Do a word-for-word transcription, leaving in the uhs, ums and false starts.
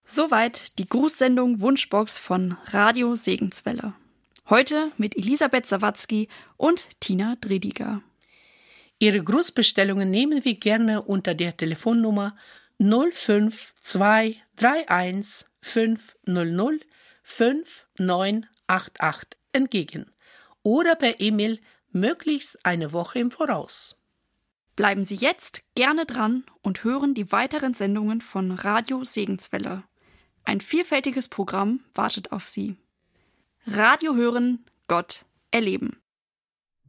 Soweit die Grußsendung Wunschbox von Radio Segenswelle. Heute mit Elisabeth Sawatzki und Tina Drediger. Ihre Grußbestellungen nehmen wir gerne unter der Telefonnummer null fünf zwei drei eins fünf null null fünf neun acht acht entgegen oder per E-Mail möglichst eine Woche im Voraus. Bleiben Sie jetzt gerne dran und hören die weiteren Sendungen von Radio Segenswelle. Ein vielfältiges Programm wartet auf Sie. Radio hören, Gott erleben.